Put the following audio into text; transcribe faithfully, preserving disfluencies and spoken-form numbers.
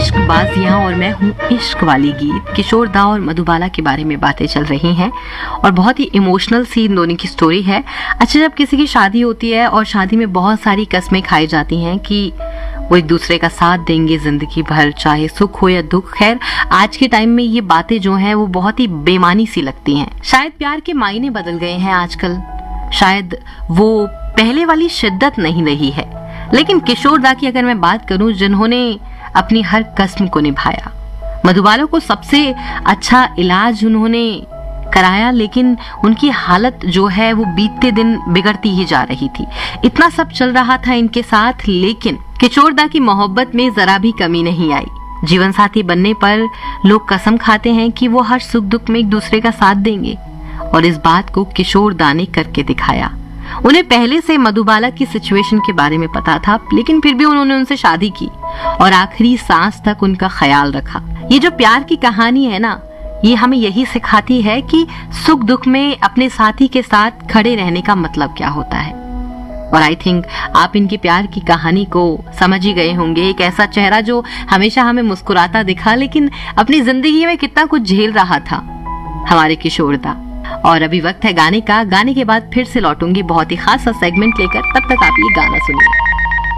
इश्क बाजियां और मैं हूँ इश्क वाली गीत। किशोर दा और मधुबाला के बारे में बातें चल रही हैं और बहुत ही इमोशनल सी इन दोनों की स्टोरी है। अच्छा, जब किसी की शादी होती है और शादी में बहुत सारी कस्में खाई जाती हैं कि वो एक दूसरे का साथ देंगे जिंदगी भर, चाहे सुख हो या दुख। खैर, आज के टाइम में ये बातें जो हैं वो बहुत ही बेमानी सी लगती हैं। शायद प्यार के मायने बदल गए हैं आजकल, शायद वो पहले वाली शिद्दत नहीं रही है। लेकिन किशोर दा की अगर मैं बात करूं, जिन्होंने अपनी हर कस्म को निभाया, मधुबाला को सबसे अच्छा इलाज उन्होंने कराया, लेकिन उनकी हालत जो है वो बीतते दिन बिगड़ती ही जा रही थी। इतना सब चल रहा था इनके साथ, लेकिन किशोर दा की मोहब्बत में जरा भी कमी नहीं आई। जीवन साथी बनने पर लोग कसम खाते हैं कि वो हर सुख दुख में एक दूसरे का साथ देंगे, और इस बात को किशोर दा ने करके दिखाया। उन्हें पहले से मधुबाला की सिचुएशन के बारे में पता था, लेकिन फिर भी उन्होंने उनसे शादी की और आखिरी सांस तक उनका ख्याल रखा। ये जो प्यार की कहानी है ना, ये हमें यही सिखाती है कि सुख दुख में अपने साथी के साथ खड़े रहने का मतलब क्या होता है। और आई थिंक आप इनकी प्यार की कहानी को समझ ही गए होंगे। एक ऐसा चेहरा जो हमेशा हमें मुस्कुराता दिखा, लेकिन अपनी जिंदगी में कितना कुछ झेल रहा था, हमारे किशोर दा। और अभी वक्त है गाने का। गाने के बाद फिर से लौटूंगी बहुत ही खास सा सेगमेंट लेकर, तब तक आप ये गाना सुनिए।